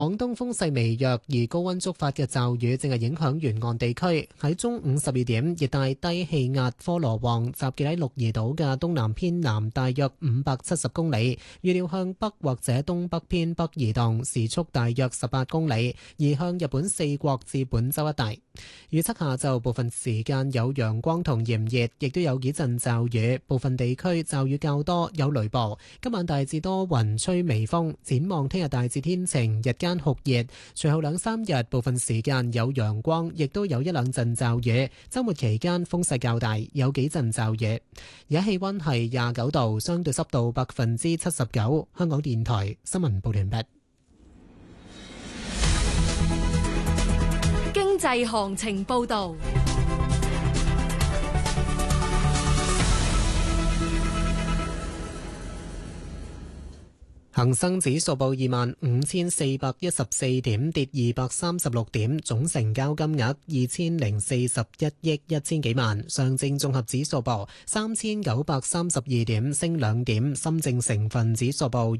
廣東風勢微弱，而高溫觸發嘅驟雨正係影響沿岸地區。喺中午12點，熱帶低氣壓科羅旺集結喺鹿兒島嘅東南偏南大約570公里，預料向北或者東北偏北移動，時速大約18公里，移向日本四國至本州一帶。預測下晝部分時間有陽光同炎熱，亦都有幾陣驟雨，部分地區驟雨較多，有雷暴。今晚大致多雲，吹微風。展望聽日大致天晴，日間酷熱，隨後2-3日部分時間有陽光，亦都有一兩陣驟雨。週末期間風勢較大，有幾陣驟雨。而家氣溫係29度，相對濕度79%。香港電台新聞報完畢。 經濟行情報道。 恒生指數報25,414點，跌236點，總成交金額2041億1000幾萬。上證綜合指數報3932點，升2點。深證成分指數報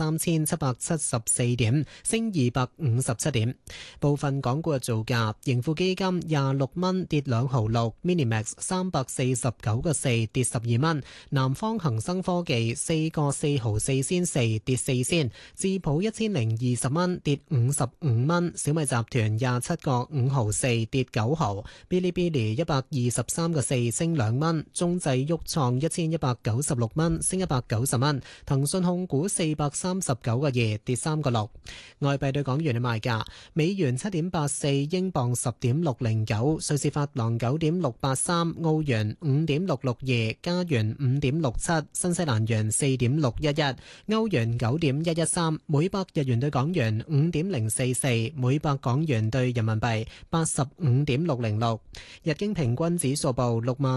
13774點，升257點。部分港股嘅造價：盈富基金26蚊，跌2毫6 ；Minimax 349個4，跌12蚊；南方恒生科技4個4毫4仙4，跌4仙，智普1020蚊，跌55蚊；小米集團27個5毫4，跌9毫；嗶哩嗶哩123個4，升2蚊；中製郁創1196蚊，升190蚊；騰訊控股439個2，跌3個6。外幣對港元嘅賣價：美元7.84，英鎊10.609，瑞士法郎9.683，澳元5.662，加元5.67，新西蘭元4.611，歐元9.113，每百日元對港元5.044，每百港元對人民幣85.606。日經平均指數報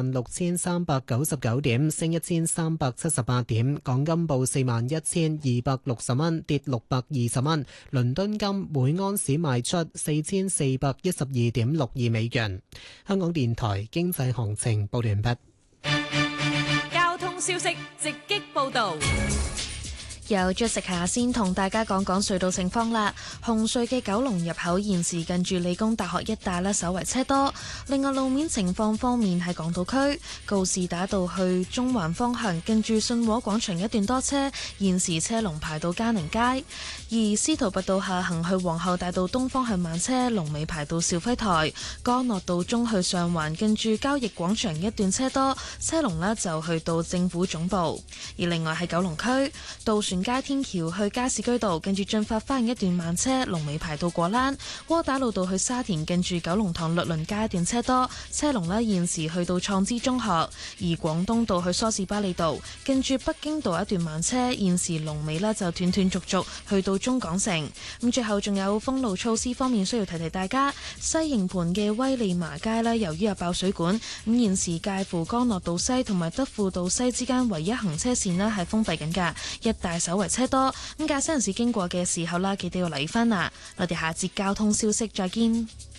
66,399點，升1378點。港金報41,260蚊，跌620蚊。倫敦金每安士賣出4412.62美元。香港電台經濟行情報完畢。 交通消息直擊報道。 由 Jessica 先同大家講講隧道情況啦。紅隧嘅九龍入口現時近住理工大學一帶咧，稍為車多。另外路面情況方面，喺港島區告士打道去中環方向，近住信和廣場一段多車，現時車龍排到嘉寧街。而司徒拔道下行去皇后大道東方向慢車，龍尾排到肇輝台。干諾道中去上環，近住交易廣場一段車多，車龍呢就去到政府總部。而另外喺九龍區渡船街天橋去加士居道，近住進發花園一段慢車，龍尾排到果欄。窩打老道去沙田，近住九龍塘律倫街一段車多，車龍呢現時去到創知中學。而廣東道去梳士巴利道，近住北京道一段慢車，現時龍尾呢就斷斷續續去到中港城。咁最後仲有封路措施方面需要提提大家，西營盤嘅威利麻街呢，由於有爆水管，咁現時介乎干諾道西同埋德輔道西之間唯一行車線呢係封閉緊㗎，一帶稍為車多，咁駕駛人士經過嘅時候啦，記得要留意返啦。我哋下節交通消息再見。